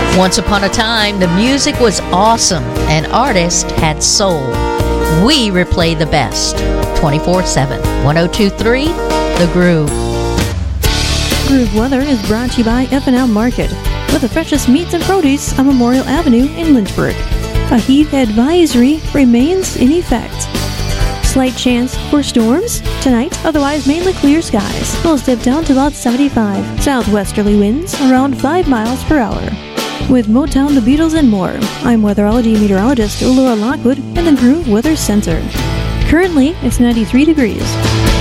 Once upon a time, the music was awesome and artists had soul. We replay the best 24/7. 102.3 The Groove. Groove Weather is brought to you by F&L Market, with the freshest meats and produce on Memorial Avenue in Lynchburg. A heat advisory remains in effect. Slight chance for storms tonight, otherwise mainly clear skies. Lows dip down to about 75. Southwesterly winds around 5 miles per hour. With Motown, the Beatles, and more, I'm weatherology meteorologist Laura Lockwood in the Groove Weather Center. Currently, it's 93 degrees.